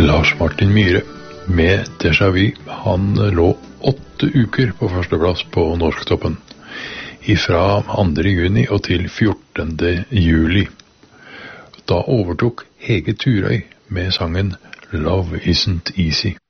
Lars Martin Myhre med Déjà Vu. Han lå 8 uker på førsteplass på Norsktoppen, ifra 2. juni og til 14. juli. Da overtok Hege Turøy med sangen Love Isn't Easy.